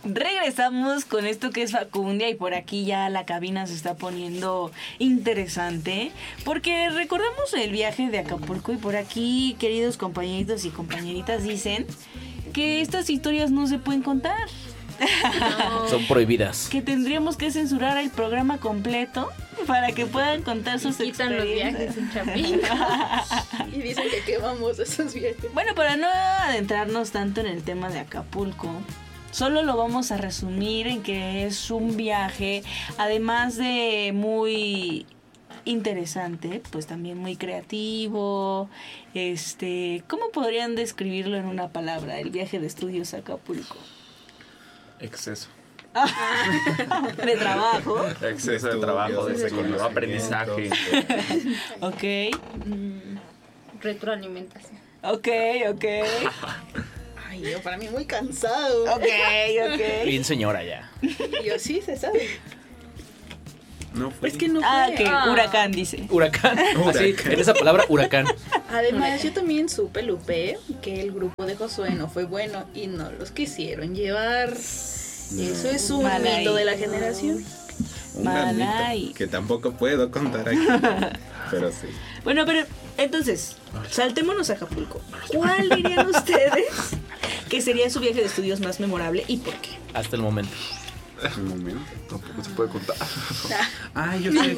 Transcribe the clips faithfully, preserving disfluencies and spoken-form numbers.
regresamos con esto que es Facundia y por aquí ya la cabina se está poniendo interesante porque recordamos el viaje de Acapulco y por aquí, queridos compañeritos y compañeritas, dicen que estas historias no se pueden contar. No. Son prohibidas. Que tendríamos que censurar el programa completo para que puedan contar sus y quitan experiencias. los viajes en Chapín. Y dicen que quemamos esos viajes. Bueno, para no adentrarnos tanto en el tema de Acapulco, solo lo vamos a resumir en que es un viaje, además de muy interesante, pues también muy creativo. Este, ¿cómo podrían describirlo en una palabra, el viaje de estudios a Acapulco? Exceso. De trabajo. Exceso de trabajo, de segundo aprendizaje. Ok. Mm, retroalimentación. Ok, ok. Ay, yo para mí muy cansado. Ok, ok. Bien señora ya. Yo sí, se sabe. No fue. Es que no fue. Ah, que Ah. huracán dice. Huracán. Así, Huracán. en esa palabra, huracán. Además, yo también supe, Lupe, que el grupo de Josué no fue bueno y no los quisieron llevar. No. Eso es un Mal mito ahí. de la generación. Un gran mito Malay. que tampoco puedo contar aquí. Pero sí. Bueno, pero entonces, saltémonos a Acapulco. ¿Cuál dirían ustedes que sería su viaje de estudios más memorable y por qué? Hasta el momento. Un momento. Tampoco se puede contar. Ah, yo sé.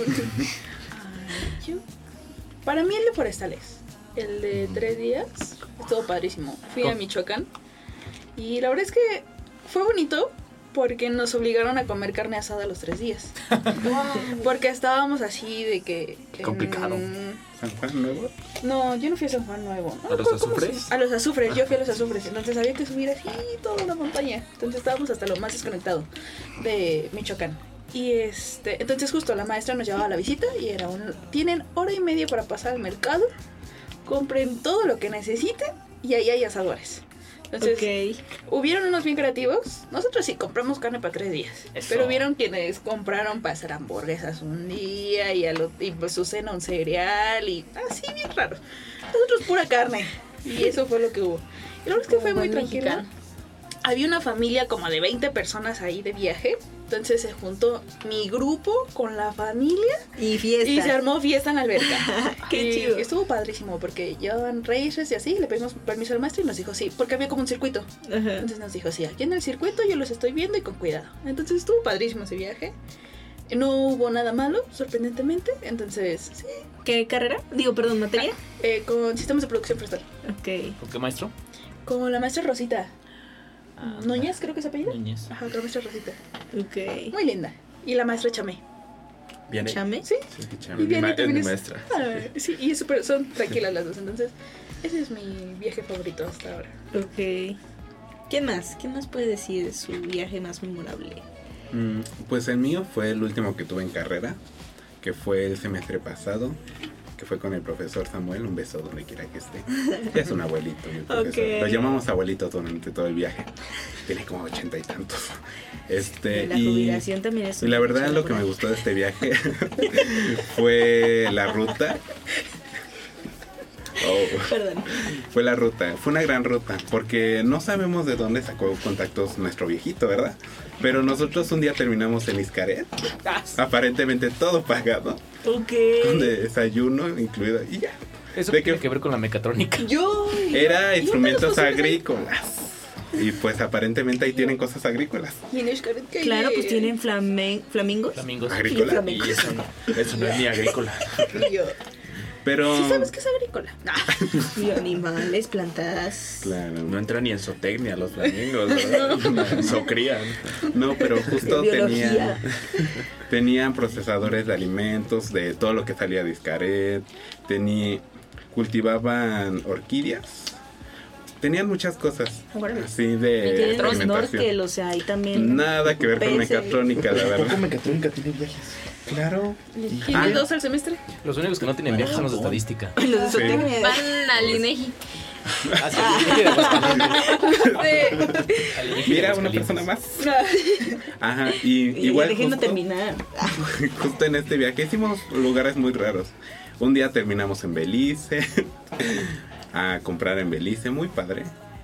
Yo- Para mí el de Forestales, el de tres días, estuvo padrísimo. Fui a ¿Cómo? Michoacán y la verdad es que fue bonito porque nos obligaron a comer carne asada los tres días. Porque estábamos así de que... Qué complicado. San Juan Nuevo. No, yo no fui a San Juan Nuevo. No, ¿A los ¿cómo azufres? se- A los azufres, yo fui a los azufres. Entonces había que subir así toda una montaña. Entonces estábamos hasta lo más desconectado de Michoacán. Y este, entonces justo la maestra nos llevaba a la visita y era un... Tienen hora y media para pasar al mercado, compren todo lo que necesiten y ahí hay asadores. Entonces, Ok. hubieron unos bien creativos. Nosotros sí compramos carne para tres días. Eso. Pero hubieron quienes compraron para hacer hamburguesas un día y, a lo- y pues su cena un cereal y así bien raro. Nosotros pura carne. Y eso fue lo que hubo. Y la verdad es que fue muy buen tranquilo. mexicano. Había una familia como de veinte personas ahí de viaje. Entonces se juntó mi grupo con la familia Y fiesta. y se armó fiesta en la alberca. Qué Y chido. estuvo padrísimo porque llevaban races y así. Le pedimos permiso al maestro y nos dijo sí, porque había como un circuito. Ajá. Entonces nos dijo, sí, aquí en el circuito yo los estoy viendo y con cuidado. Entonces estuvo padrísimo ese viaje. No hubo nada malo, sorprendentemente. Entonces, sí, ¿Qué carrera? Digo, perdón, materia. eh, con sistemas de producción forestal. Ok. ¿Con qué maestro? Con la maestra Rosita. Ah, Núñez, creo que es apellido. Núñez. Ajá, con la maestra Rosita. Ok. Muy linda. Y la maestra Chamé. Viene. ¿Chame? Sí. Sí, Y chame. viene Ma- es también mi es- maestra. Ah, sí, y es súper- son tranquilas las dos. Entonces, ese es mi viaje favorito hasta ahora. Ok. ¿Quién más? ¿Quién más puede decir su viaje más memorable? Mm, Pues el mío fue el último que tuve en carrera, que fue el semestre pasado, que fue con el profesor Samuel. Un beso donde quiera que esté. Ya es un abuelito, mi profesor. Ok. Lo llamamos abuelito durante todo el viaje. Tiene como ochenta y tantos. Este, La y, jubilación también es y un la verdad derecho lo que me laboral. gustó de este viaje fue la ruta. Oh. Perdón. Fue la ruta, fue una gran ruta, porque no sabemos de dónde sacó contactos nuestro viejito, ¿verdad? Pero nosotros un día terminamos en Xcaret, aparentemente todo pagado, Ok. con desayuno incluido, y ya. Eso ¿De tiene qué? que ver con la mecatrónica. Yo. Era ¿y instrumentos dónde los pusimos ahí? agrícolas. Y pues aparentemente ahí tienen cosas agrícolas. Y en Xcaret, ¿qué hay Claro, de- pues tienen flame- flamingos. Flamingos. Agrícola. Flamencos. Y eso no, eso no es ni agrícola. Y yo, Pero... ¿sí sabes qué es agrícola? Y animales, plantas. Claro, No entra ni en zootecnia los flamingos, ¿verdad? Zocrían. no, pero justo Biología. tenía, tenían procesadores de alimentos, de todo lo que salía de Xcaret, tenía, cultivaban orquídeas, tenían muchas cosas Órale. así Y de tienen alimentación. snorkel, o sea, ahí también. Nada que ver con peces. mecatrónica, la ¿Poco verdad. mecatrónica tiene viajes? Claro. ¿Tienes Ah. dos al semestre? Los únicos que no tienen viajes son los de estadística. Los de Sí. zootecnia. Van al INEGI. Ah, sí, de Aguascalientes. Mira, una persona más. Ajá, y Y igual déjenme justo, terminar. justo en este viaje hicimos lugares muy raros. Un día terminamos en Belice, a comprar en Belice, muy padre.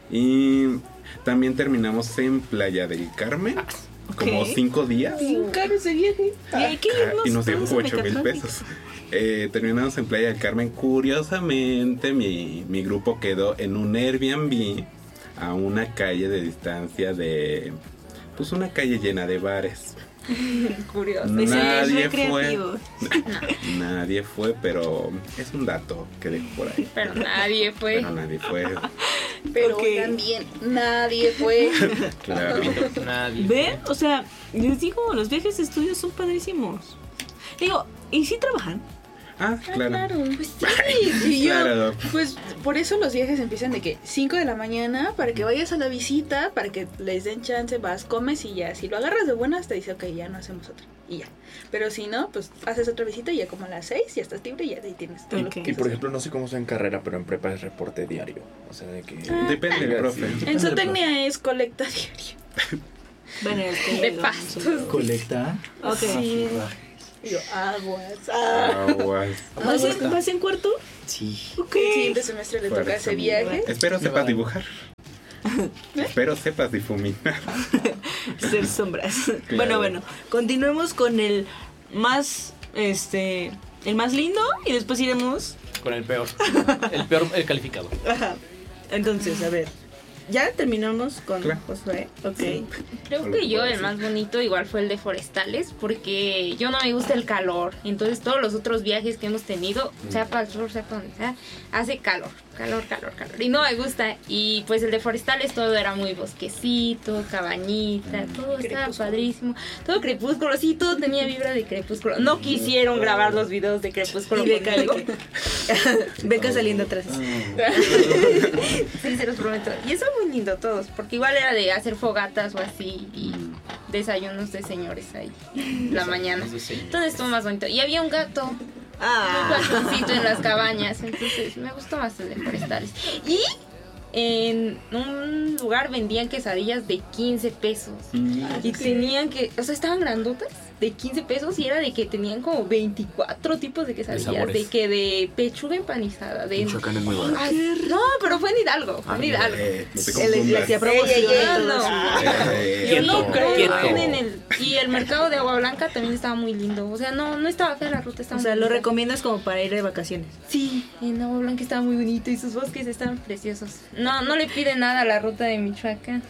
Y también terminamos en Playa del Carmen, como Ok. cinco días. Bien caro ese viaje. Y hay que irnos Y nos dio todos a ocho mil Mecatrónica. pesos. Eh, terminamos en Playa del Carmen. Curiosamente, mi, mi grupo quedó en un Airbnb a una calle de distancia de... Pues una calle llena de bares. Curioso. Escenarios Nadie fue. recreativos. Nadie fue, pero es un dato que dejo por ahí. Pero nadie fue. Pero nadie fue. Pero Ok. también nadie fue. Claro. Nadie. ¿Ven? O sea, les digo, los viajes de estudio son padrísimos. Digo, ¿y si trabajan? Ah, claro. Claro, pues sí. Y yo, Claro. pues por eso los viajes empiezan de que cinco de la mañana para que vayas a la visita, para que les den chance, vas, comes y ya. Si lo agarras de buenas, te dice, ok, ya no hacemos otra. Y ya. Pero si no, pues haces otra visita y ya como a las seis ya estás libre y ya de ahí tienes todo lo que Ok. Y por quieras. ejemplo, no sé cómo sea en carrera, pero en prepa es reporte diario. O sea, de que... Depende del profe. En su técnica es colecta diaria. Bueno, es que De no, pastos. no sé. Colecta. Ok. Sí. Y yo, aguas. Ah. Aguas. ¿Vas en, vas en cuarto? Sí. Ok. El siguiente semestre le Fuerte, toca ese amigo. viaje. Espero sepas dibujar. Espero sepas difuminar. Ser sombras. Bueno, bueno. Continuemos con el más, este, el más lindo y después iremos. Con el peor. El peor el calificado. Ajá. Entonces, a ver. Ya terminamos con Claro. Josué. Ok. Creo que yo el más bonito igual fue el de forestales porque yo no me gusta el calor. Entonces todos los otros viajes que hemos tenido, sea para el sur, sea para donde sea, hace calor, calor, calor, calor. Y no me gusta. Y pues el de forestales todo era muy bosquecito, cabañita, todo estaba Crepúsculo. padrísimo. Todo crepúsculo, sí, todo tenía vibra de crepúsculo. No quisieron grabar los videos de crepúsculo Y Beca, conmigo. Beca. Beca saliendo atrás. Sí, se los prometo. Y eso muy lindo todos, porque igual era de hacer fogatas o así y desayunos de señores ahí la mañana. Entonces estuvo más bonito. Y había un gato, un Ah. gatoncito en las cabañas, entonces me gustó más el de forestales. Y en un lugar vendían quesadillas de quince pesos. Y tenían que, o sea, estaban grandotas de quince pesos y era de que tenían como veinticuatro tipos de quesadillas. sabores. De que de pechuga empanizada, de... Michoacán es muy barato. Ay, no, pero fue en Hidalgo, fue en Hidalgo. Eh, no te Él le confundas. hacía promoción. Ey, ey, ey, y todo. no. Eh, Yo no Quieto, creo. quieto. En el, y el mercado de Agua Blanca también estaba muy lindo. O sea, no, no estaba fea la ruta, estaba O sea, muy lo linda. recomiendas como para ir de vacaciones. Sí, en Agua Blanca estaba muy bonito y sus bosques estaban preciosos. No, no le pide nada a la ruta de Michoacán.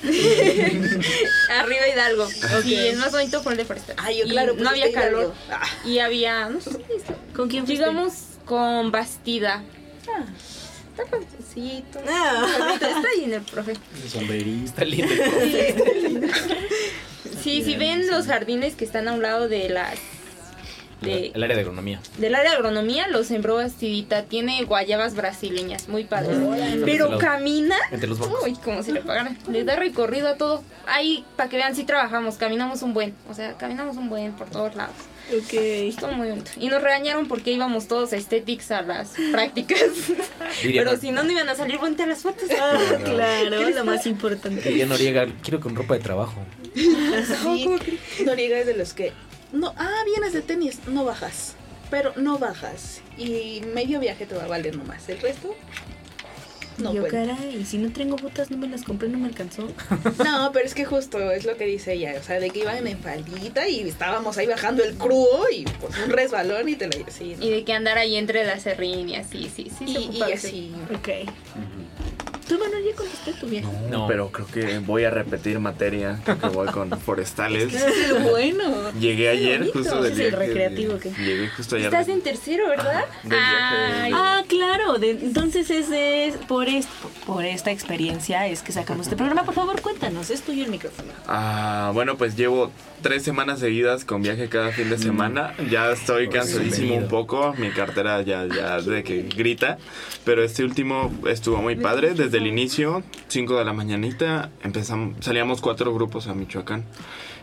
Arriba Hidalgo. Y el más bonito fue el de Forestal. Ay, yo Y claro, no pues, había está calor. Hidalgo. Ah. Y había, no sé, ¿Con quién fuiste? llegamos con Bastida. Ah. Está padrecito. Ah. Está ahí en el profe. Sombrerista. Está lindo el profe. Sí, si ven los jardines que están a un lado de las de, El área de agronomía. del área de agronomía, los sembró Bastidita. Tiene guayabas brasileñas, muy padres. Órale. Pero camina, Entre los bancos. uy, como si le pagaran. Les da recorrido a todo. Ahí, para que vean, sí trabajamos, caminamos un buen. O sea, caminamos un buen por todos lados. Ok. Estuvo muy bonito. Y nos regañaron porque íbamos todos a Aesthetics a las prácticas. Diría, Pero si no, no iban a salir bonita las fotos. Ah, claro, lo más importante. diría Noriega, quiero con ropa de trabajo. Sí, Noriega es de los que no, ah, vienes de tenis, no bajas, pero no bajas y medio viaje te va a valer nomás, el resto no Yo, cuenta. caray, y si no tengo botas, no me las compré, no me alcanzó. No, pero es que justo es lo que dice ella, o sea, de que iban en faldita y estábamos ahí bajando el crudo y pues un resbalón y te la sí, ¿no? Y de que andar ahí entre la serrín y así, sí, sí. y, se y ocupa así. Ok. ¿Tú, Manuel, ya contesté tu viaje? No, pero creo que voy a repetir materia. Creo que voy con forestales. Ese es el bueno. Llegué ayer bonito. justo del Ese es el viaje. recreativo, ¿qué? Llegué justo ayer. Estás en tercero, ¿verdad? del viaje de- Ay, Ah, claro. de- entonces ese es por, est- por esta experiencia es que sacamos este programa. Por favor, cuéntanos. Es tuyo el micrófono. Ah, bueno, pues llevo tres semanas seguidas con viaje cada fin de semana. Ya estoy cansadísimo un poco. Mi cartera ya, ya de que grita. Pero este último estuvo muy padre. Desde el inicio, cinco de la mañanita, empezamos, salíamos cuatro grupos a Michoacán.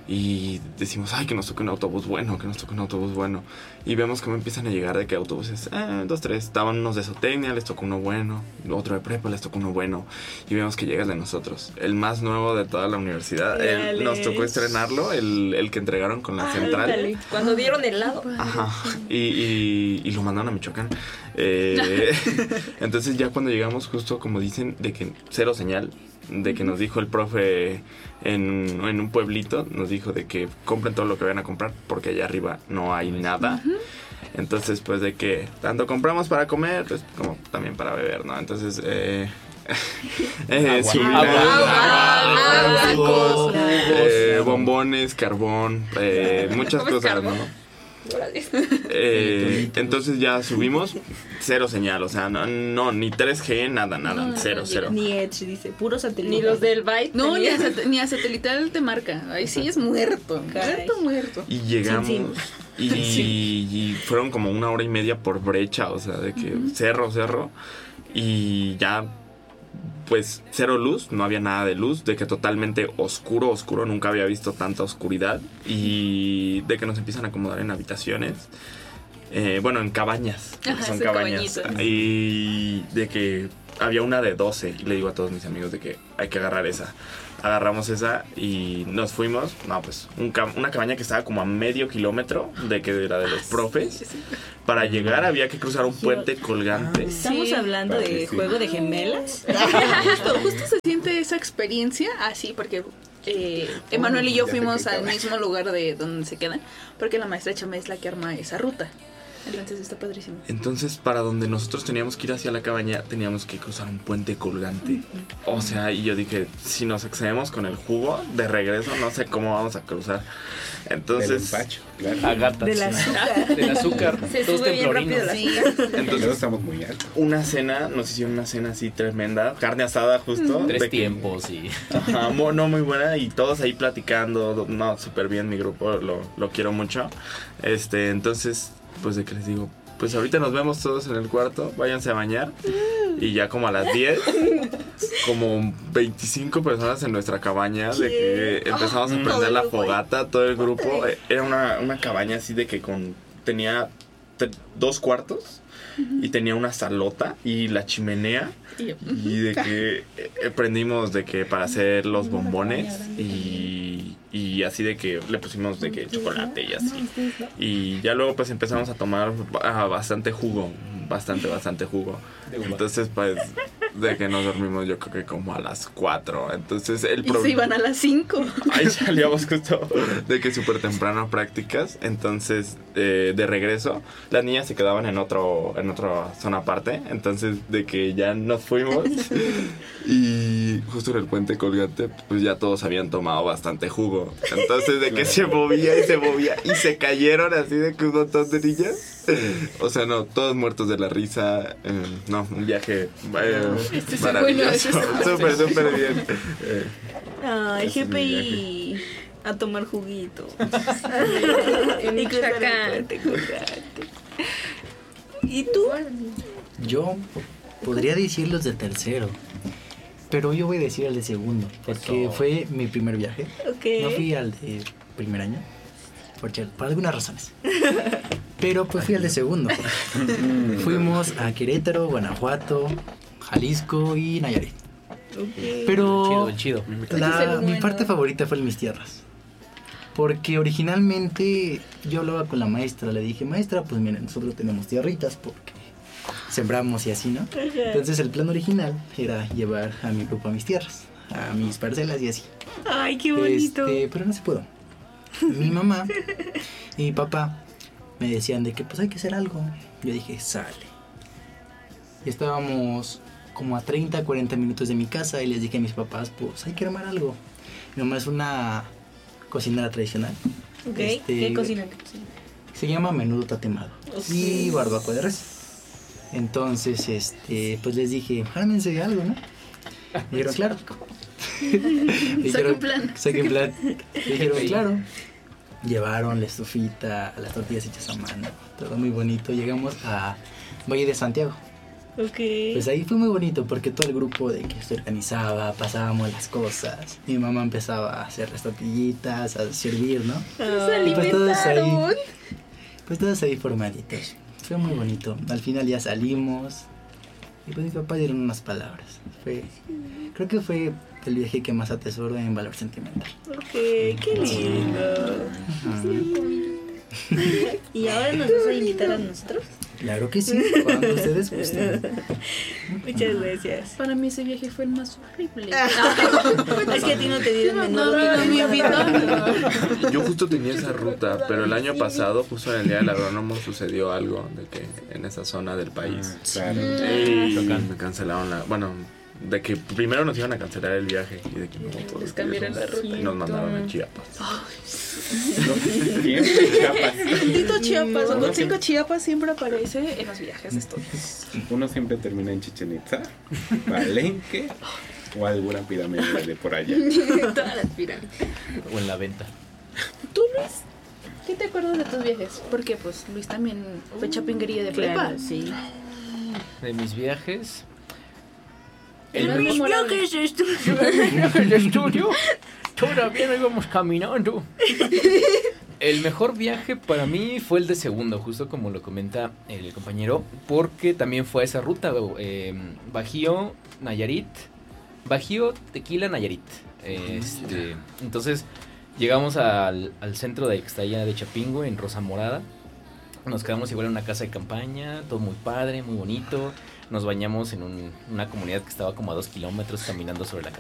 Y decimos, ay, que nos toque un autobús bueno, que nos toque un autobús bueno. Y vemos cómo empiezan a llegar de que autobuses, eh, dos, tres. Estaban unos de zootecnia, les tocó uno bueno. Otro de prepa, les tocó uno bueno. Y vemos que llega el de nosotros, el más nuevo de toda la universidad. El, nos tocó estrenarlo, el, el que entregaron con la central. Dale. Cuando dieron helado. Ajá. Y, y, y lo mandaron a Michoacán. Eh, entonces ya cuando llegamos justo como dicen, de que cero señal, de que nos dijo el profe en, en un pueblito, nos dijo de que compren todo lo que vayan a comprar porque allá arriba no hay nada. Uh-huh. Entonces pues de que tanto compramos para comer, pues como también para beber, ¿no? Entonces eh, eh, eh, bombones, carbón, eh, muchas cosas, ¿no? Eh, entonces ya subimos, cero señal, o sea, no, no ni tres G, nada, nada, no, cero, cero. Ni Edge, dice, puro satelital. Ni los del Byte. No, ni a, sat- ni a satelital te marca. Ahí sí es muerto, Caray. muerto, muerto. Y llegamos sí, sí. Y, sí. y fueron como una hora y media por brecha, o sea, de que uh-huh. cerro, cerro, y ya pues cero luz, no había nada de luz, de que totalmente oscuro, oscuro, nunca había visto tanta oscuridad, y de que nos empiezan a acomodar en habitaciones, eh, bueno, en cabañas, Ajá, son sí, cabañas, y de que había una de doce, y le digo a todos mis amigos de que hay que agarrar esa. Agarramos esa y nos fuimos, no pues, un ca- una cabaña que estaba como a medio kilómetro de que era de los profes. Para llegar había que cruzar un puente colgante. ¿Estamos Sí. hablando de Sí. juego de gemelas? justo, justo se siente esa experiencia así porque eh, Emanuel y yo Ya te fuimos al clicaba. mismo lugar de donde se quedan porque la maestra Chama es la que arma esa ruta. Entonces está padrísimo. Entonces, para donde nosotros teníamos que ir hacia la cabaña, teníamos que cruzar un puente colgante. O sea, y yo dije, si nos excedemos con el jugo de regreso, no sé cómo vamos a cruzar. Del Entonces, empacho, claro. Agatas. Del azúcar. Del azúcar. Se todos sube bien temblorinos. rápido la Sí. Luego entonces estamos muy altos. una cena, nos hicieron una cena así tremenda, carne asada justo. Tres de que- tiempos y... Ajá, mo- no, muy buena, y todos ahí platicando, no, súper bien mi grupo, lo, lo quiero mucho. Este, entonces, pues de que les digo, pues ahorita nos vemos todos en el cuarto, váyanse a bañar. Y ya como a las diez, como veinticinco personas en nuestra cabaña, de que empezamos a prender la fogata, todo el grupo. Era una, una cabaña así de que con tenía te- dos cuartos y tenía una salota y la chimenea. Y de que eh, prendimos de que para hacer los bombones y, y así de que le pusimos de que chocolate y así. Y ya luego pues empezamos a tomar ah, bastante jugo, bastante, bastante jugo. Entonces pues de que nos dormimos yo creo que como a las cuatro. Entonces el Y se problema... iban a las cinco. Ahí salíamos justo de que súper temprano a prácticas. Entonces, eh, de regreso, las niñas se quedaban en otro en otra zona aparte. Entonces, de que ya nos fuimos. Y justo en el puente colgante, pues ya todos habían tomado bastante jugo. Entonces, de que se movía y se movía. Y se cayeron así de que un montón de niñas. O sea, no, todos muertos de la risa. Eh, no, un viaje eh, Este es maravilloso. bueno, este es- Súper, súper bien. Eh, Ay, Ese es G mi P I a tomar juguito. En Y cruzar el Michoacán. puente colgante. ¿Y tú? Yo podría decir los de tercero, pero yo voy a decir el de segundo, porque Eso. fue mi primer viaje. Ok. No fui al de primer año, porque, por algunas razones. Pero pues fui al de segundo. Fuimos a Querétaro, Guanajuato, Jalisco y Nayarit. Ok. Pero El chido, el chido. la- Ese es el mi bueno. parte favorita fue el Mis Tierras. Porque originalmente yo hablaba con la maestra, le dije, maestra, pues miren, nosotros tenemos tierritas porque sembramos y así, ¿no? Entonces el plan original era llevar a mi grupo a mis tierras, a mis parcelas y así. Ay, qué bonito. Este, pero no se pudo. Mi mamá y mi papá me decían de que pues hay que hacer algo. Yo dije, sale. Y estábamos como a treinta, cuarenta minutos de mi casa y les dije a mis papás, pues hay que armar algo. Mi mamá es una cocinera tradicional. Ok. Este, ¿Qué cocina? ¿Qué cocina? Se llama menudo tatemado Ok. y barbacoa de res. Entonces, este, pues les dije, ármense algo, ¿no? Me dijeron, claro. Me Saquen plan. Saquen plan. Me dijeron, claro. Llevaron la estufita, las tortillas hechas a mano, todo muy bonito. Llegamos a Valle de Santiago. Ok. Pues ahí fue muy bonito porque todo el grupo de que se organizaba, pasábamos las cosas. Mi mamá empezaba a hacer las tortillitas, a servir, ¿no? Ah, Y pues todos ahí, pues todos ahí formaditos. Fue muy bonito. Al final ya salimos y pues mi papá dieron unas palabras. Fue, creo que fue el viaje que más atesoro en valor sentimental. ok, qué lindo. ¿Y ahora nos vas a invitar a nosotros? Claro que sí, cuando ustedes gusten. Muchas gracias. Para mí ese viaje fue el más horrible. Es que a ti no te dieron No, menudo. no, no, mi vida. Yo justo tenía esa ruta, pero el año pasado, justo en el día del agrónomo, sucedió algo de que en esa zona del país. Claro. Y me cancelaron la... Bueno, de que primero nos iban a cancelar el viaje y de que no, pues, Les cambiaron la ruta. y nos mandaron a Chiapas. Siempre Chiapas. Maldito Chiapas, No, o con no, cinco Chiapas siempre aparece en los viajes estos. Uno siempre termina en Chichén Itzá, Palenque o alguna pirámide de por allá. Todas las pirámides. O en la venta. ¿Tú, Luis? ¿Qué te acuerdas de tus viajes? Porque pues Luis también fue chapinguería de prepa. Claro, sí. De mis viajes. El El más mis memorable. viajes de estudio. Mis viajes de estudio. Todavía no íbamos caminando. El mejor viaje para mí fue el de segundo, justo como lo comenta el compañero, porque también fue esa ruta, eh, Bajío, Nayarit, Bajío, Tequila, Nayarit. Este, entonces llegamos al, al centro de Ixtaya de Chapingo, en Rosa Morada. Nos quedamos igual en una casa de campaña, todo muy padre, muy bonito. Nos bañamos en un, una comunidad que estaba como a dos kilómetros caminando sobre la